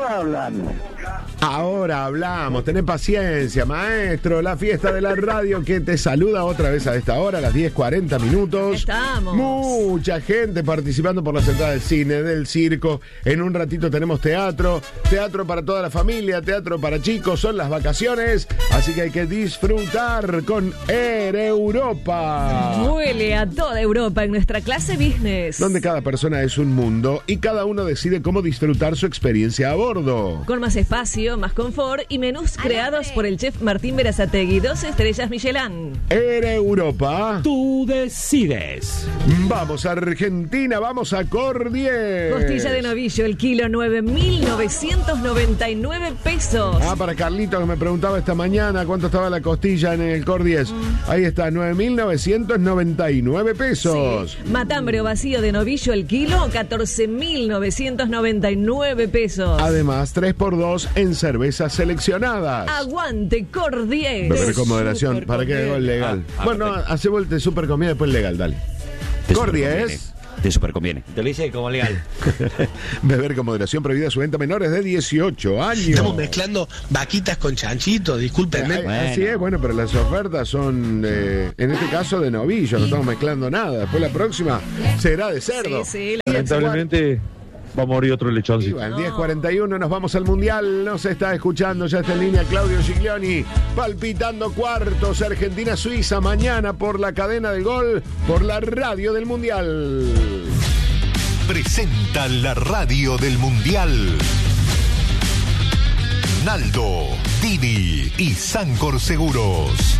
ahora hablan. Ahora hablamos, tenés paciencia, maestro. La fiesta de la radio que te saluda otra vez a esta hora, a las 10:40 minutos. Estamos. Mucha gente participando por las entradas del cine, del circo. En un ratito tenemos teatro para toda la familia, teatro para chicos, son las vacaciones. Así que hay que disfrutar con Air Europa. Vuele a toda Europa en nuestra clase business. Donde cada persona es un mundo y cada uno decide cómo disfrutar su experiencia a bordo. Con más espacio, más confort y menús creados por el chef Martín Berazategui, 2 estrellas Michelin. Air Europa. Tú decides. Vamos a Argentina, vamos a Cordies. Costilla de novillo, el kilo, 9.999 pesos. Ah, para Carlito que me preguntaba esta mañana cuánto estaba la costilla en el Cordies. Ahí está, 9.999 pesos. Sí. Matambre o vacío de novillo, el kilo, 14.999 pesos. Además, 3x2 en cervezas seleccionadas. Aguante, Cordies. Beber con moderación, Súper para que haga el legal. Bueno, hace vuelta de super comida, después legal, dale. Cordies. Te super conviene. Te lo hice como legal. Beber con moderación, prohibida su venta a menores de 18 años. Estamos mezclando vaquitas con chanchitos, discúlpenme. Así es, bueno, pero las ofertas son, en este caso, de novillo, no estamos mezclando nada. Después la próxima será de cerdo. Sí, Lamentablemente va a morir otro lechoncito. Bueno, 10:41 nos vamos al Mundial. Nos está escuchando, ya está en línea Claudio Giglioni, palpitando cuartos Argentina-Suiza mañana por la cadena del Gol, por la radio del Mundial. Presenta la radio del Mundial. Naldo, Didi y Sancor Seguros.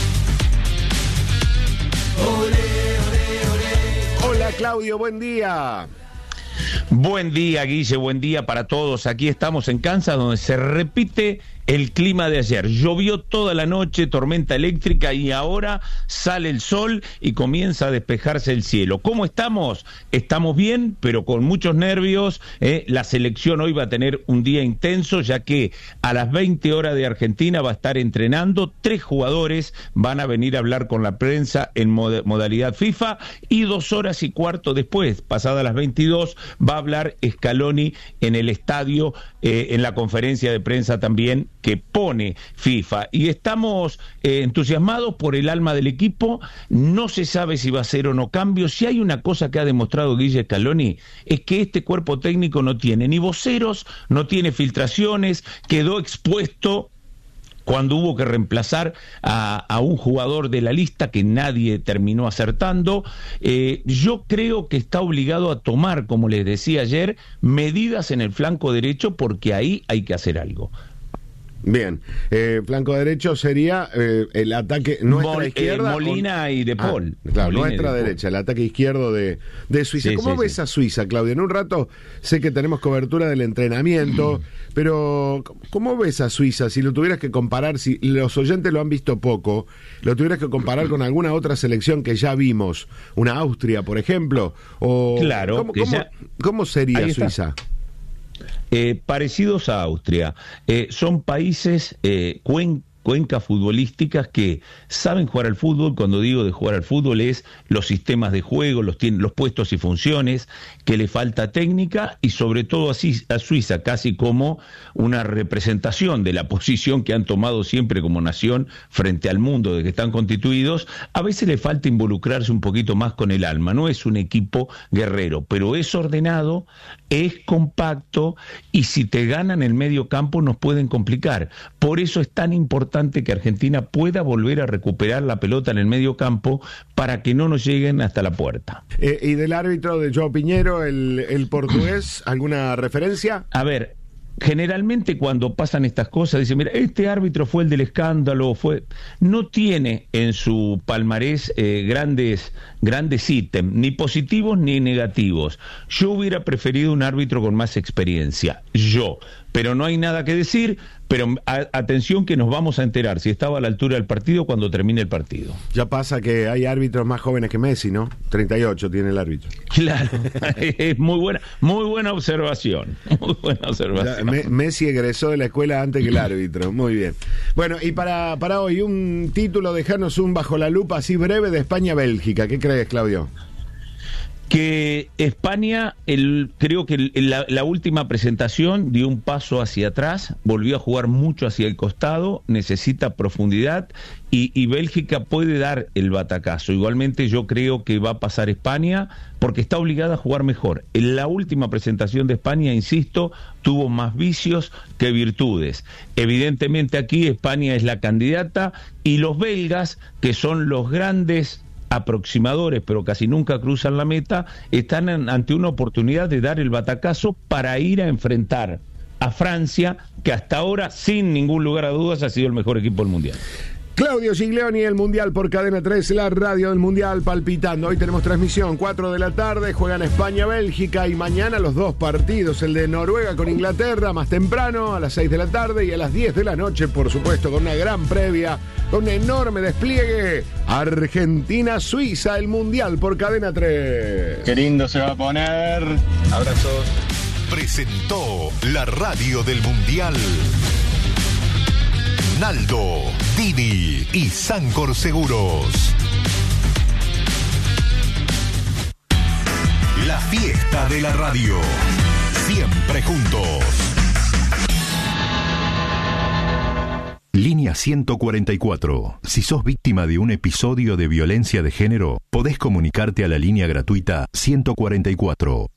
Hola Claudio, buen día. Buen día, Guille, buen día para todos. Aquí estamos en Kansas, donde se repite el clima de ayer. Llovió toda la noche, tormenta eléctrica, y ahora sale el sol y comienza a despejarse el cielo. ¿Cómo estamos? Estamos bien, pero con muchos nervios. La selección hoy va a tener un día intenso, ya que a las 20 horas de Argentina va a estar entrenando. 3 jugadores van a venir a hablar con la prensa en modalidad FIFA, y 2 horas y cuarto después, pasadas las 22, va a hablar Scaloni en el estadio, en la conferencia de prensa también que pone FIFA, y estamos entusiasmados por el alma del equipo. No se sabe si va a ser o no cambio. Si hay una cosa que ha demostrado Guille Scaloni, es que este cuerpo técnico no tiene ni voceros, no tiene filtraciones, quedó expuesto cuando hubo que reemplazar a un jugador de la lista que nadie terminó acertando. Yo creo que está obligado a tomar, como les decía ayer, medidas en el flanco derecho, porque ahí hay que hacer algo. Bien, flanco derecho sería el ataque nuestra izquierda. Molina y De Paul. Claro, Molina nuestra derecha, el ataque izquierdo de Suiza. Sí, ¿Cómo ves a Suiza, Claudia? En un rato sé que tenemos cobertura del entrenamiento, pero ¿cómo ves a Suiza? Si lo tuvieras que comparar, si los oyentes lo han visto poco, lo tuvieras que comparar con alguna otra selección que ya vimos, una Austria, por ejemplo, o claro, ¿cómo sería Suiza? Parecidos a Austria. Son países cuencas futbolísticas que saben jugar al fútbol. Cuando digo de jugar al fútbol, es los sistemas de juego, los puestos y funciones, que le falta técnica, y sobre todo así a Suiza, casi como una representación de la posición que han tomado siempre como nación frente al mundo de que están constituidos. A veces le falta involucrarse un poquito más con el alma. No es un equipo guerrero, pero es ordenado, es compacto, y si te ganan el medio campo nos pueden complicar. Por eso es tan importante que Argentina pueda volver a recuperar la pelota en el medio campo para que no nos lleguen hasta la puerta. ¿Y del árbitro de João Piñero, el portugués, alguna referencia? A ver, generalmente cuando pasan estas cosas dicen, mira, este árbitro fue el del escándalo, no tiene en su palmarés grandes ítems, ni positivos ni negativos. Yo hubiera preferido un árbitro con más experiencia, pero no hay nada que decir. Pero atención, que nos vamos a enterar si estaba a la altura del partido cuando termine el partido. Ya pasa que hay árbitros más jóvenes que Messi, ¿no? 38 tiene el árbitro. Claro, es muy buena observación. Muy buena observación. Messi egresó de la escuela antes que el árbitro. Muy bien. Bueno, y para hoy, un título, dejarnos un bajo la lupa así breve de España-Bélgica. ¿Qué crees, Claudio? Que España, creo que la última presentación dio un paso hacia atrás, volvió a jugar mucho hacia el costado, necesita profundidad y Bélgica puede dar el batacazo. Igualmente yo creo que va a pasar España porque está obligada a jugar mejor. En la última presentación de España, insisto, tuvo más vicios que virtudes. Evidentemente aquí España es la candidata y los belgas, que son los grandes aproximadores, pero casi nunca cruzan la meta, están ante una oportunidad de dar el batacazo para ir a enfrentar a Francia, que hasta ahora, sin ningún lugar a dudas, ha sido el mejor equipo del Mundial. Claudio Giglioni, el Mundial por Cadena 3, la radio del Mundial palpitando. Hoy tenemos transmisión, 4 de la tarde, juegan España-Bélgica y mañana los dos partidos, el de Noruega con Inglaterra, más temprano, a las 6 de la tarde y a las 10 de la noche, por supuesto, con una gran previa, con un enorme despliegue, Argentina-Suiza, el Mundial por Cadena 3. Qué lindo se va a poner. Abrazos. Presentó la radio del Mundial Naldo, Dini y Sancor Seguros. La fiesta de la radio. Siempre juntos. Línea 144. Si sos víctima de un episodio de violencia de género, podés comunicarte a la línea gratuita 144.